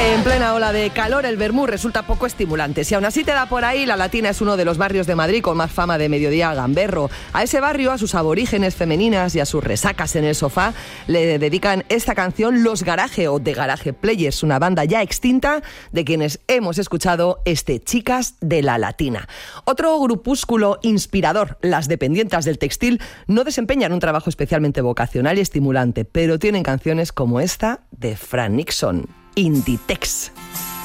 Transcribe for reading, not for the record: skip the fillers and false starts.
En plena ola de calor, el vermú resulta poco estimulante. Si aún así te da por ahí, La Latina es uno de los barrios de Madrid con más fama de mediodía gamberro. A ese barrio, a sus aborígenes femeninas y a sus resacas en el sofá, le dedican esta canción Los Garaje o The Garage Players, una banda ya extinta de quienes hemos escuchado este Chicas de La Latina. Otro grupúsculo inspirador, las dependientas del textil, no desempeñan un trabajo especialmente vocacional y estimulante, pero tienen canciones como esta de Fran Nixon, Inditex.